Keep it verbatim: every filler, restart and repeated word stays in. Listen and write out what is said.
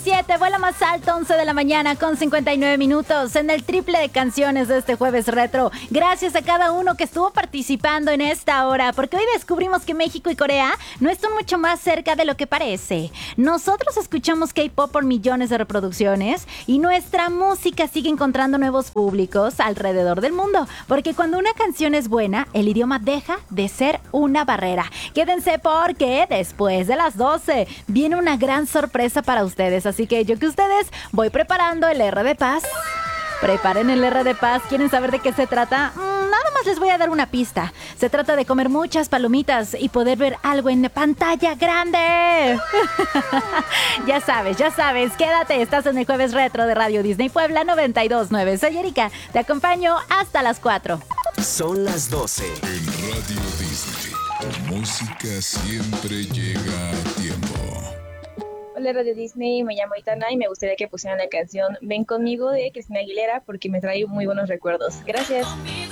siete, vuela más alto, once de la mañana con cincuenta y nueve minutos en el triple de canciones de este jueves retro. Gracias a cada uno que estuvo participando en esta hora, porque hoy descubrimos que México y Corea no están mucho más cerca de lo que parece. Nosotros escuchamos K-pop por millones de reproducciones y nuestra música sigue encontrando nuevos públicos alrededor del mundo, porque cuando una canción es buena, el idioma deja de ser una barrera. Quédense porque después de las doce viene una gran sorpresa para ustedes, así que yo que ustedes voy preparando el R de Paz. Preparen el R de Paz. ¿Quieren saber de qué se trata? Mm, nada más les voy a dar una pista. Se trata de comer muchas palomitas y poder ver algo en pantalla grande. Ya sabes, ya sabes. Quédate, estás en el Jueves Retro de Radio Disney Puebla noventa y dos punto nueve. Soy Erika, te acompaño hasta las cuatro. Son las doce. En Radio Disney, música siempre llega a tiempo. Hola Radio Disney, me llamo Itana y me gustaría que pusieran la canción Ven Conmigo de Cristina Aguilera porque me trae muy buenos recuerdos. Gracias.